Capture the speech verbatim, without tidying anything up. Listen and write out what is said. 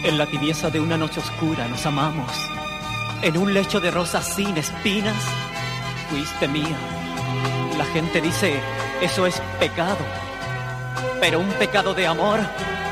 En la tibieza de una noche oscura nos amamos. En un lecho de rosas sin espinas, fuiste mía. La gente dice, eso es pecado. Pero un pecado de amor